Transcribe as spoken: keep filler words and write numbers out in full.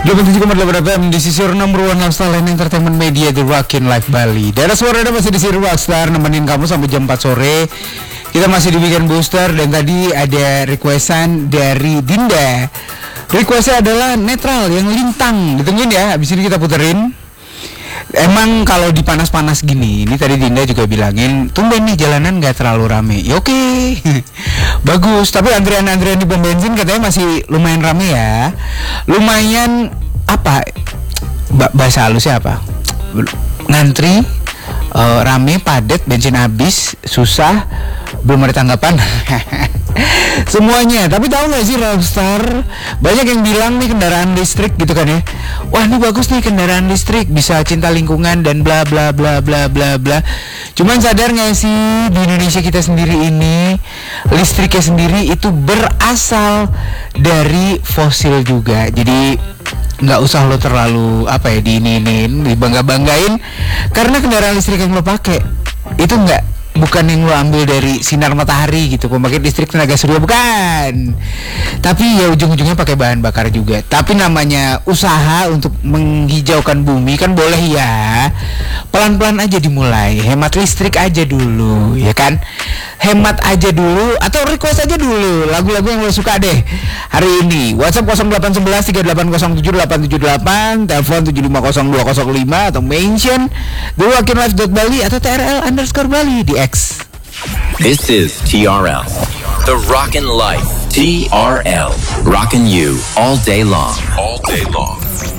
delapan puluh tujuh koma delapan F M di sisi number one lifestyle and entertainment media The Rockin' Life Bali. Daerah suara ada masih di sini Rockstar nemenin kamu sampai jam empat sore. Kita masih di Weekend Booster dan tadi ada requestan dari Dinda. Requestnya adalah netral yang lintang. Ditungguin ya, habis ini kita puterin. Emang kalau di panas-panas gini, ini tadi Dinda juga bilangin, tumben nih jalanan gak terlalu rame. Ya oke, bagus. Tapi antrian-antrian di pom bensin katanya masih lumayan rame ya. Lumayan apa? Ba- bahasa halusnya apa? Ngantri, uh, rame, padat, bensin habis, susah, belum ada tanggapan. Semuanya. Tapi tahu nggak sih Rockstar, banyak yang bilang nih kendaraan listrik gitu kan ya, wah ini bagus nih kendaraan listrik, bisa cinta lingkungan dan bla bla bla bla bla bla. Cuman sadar nggak sih di Indonesia kita sendiri ini listriknya sendiri itu berasal dari fosil juga. Jadi nggak usah lo terlalu apa ya diinin, dibangga-banggain karena kendaraan listrik yang lo pakai itu nggak bukan yang lo ambil dari sinar matahari gitu, pembangkit listrik tenaga surya, bukan. Tapi ya ujung-ujungnya pakai bahan bakar juga. Tapi namanya usaha untuk menghijaukan bumi kan boleh ya. Pelan-pelan aja dimulai, hemat listrik aja dulu, ya kan? Hemat aja dulu atau request aja dulu lagu-lagu yang lo suka deh hari ini. WhatsApp nol delapan satu satu tiga delapan nol tujuh delapan tujuh delapan, telepon tujuh lima nol dua nol lima atau mention the rockin life dot bali atau T R L underscore Bali di X. This is T R L, the Rockin' Life. T R L, rockin' you all day long. All day long.